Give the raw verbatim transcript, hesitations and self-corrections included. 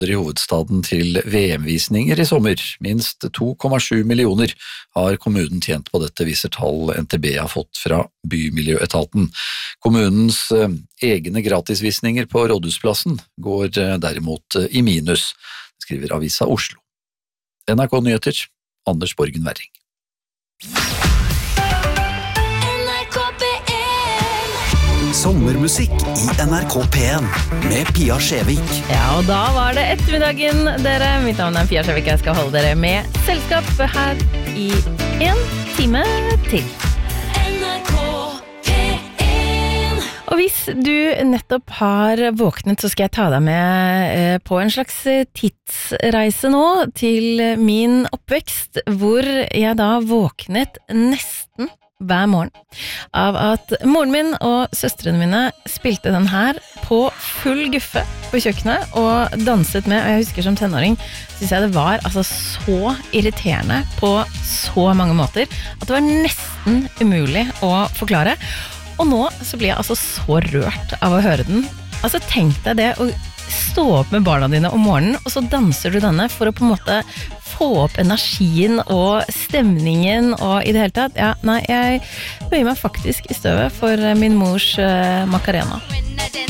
I hovedstaden til V M-visninger I sommer. Minst to komma sju millioner har kommunen tjent på dette, viser tall N T B har fått fra Bymiljøetaten. Kommunens eh, egne gratisvisninger på Rådhusplassen går eh, derimot eh, I minus, skriver Avisa Oslo. N R K Nyheter, Anders Borgen Werring. Sommermusikk I N R K P en med Pia Skjevik. Ja, og da var det ettermiddagen, dere. Mitt navn er Pia Skjevik, jeg skal holde dere med selskap her I en time til. N R K P en. Og hvis du nettopp har våknet, så skal jeg ta deg med på en slags tidsreise nå til min oppvekst, hvor jeg da våknet nesten hver morgen av at moren min og søstrene mine spilte den her på full guffe på kjøkkenet og danset med, og jeg husker som tenåring synes jeg det var altså så irriterende på så mange måter at det var nesten umulig å forklare, og nå så blir jeg altså så rørt av å høre den. Altså tenk deg det å stå opp med barna dine om morgenen, og så danser du denne for å på en måte få opp energien og stemningen og I det hele tatt. Ja, nei, jeg bøyer meg faktisk I støvet for min mors uh, Macarena.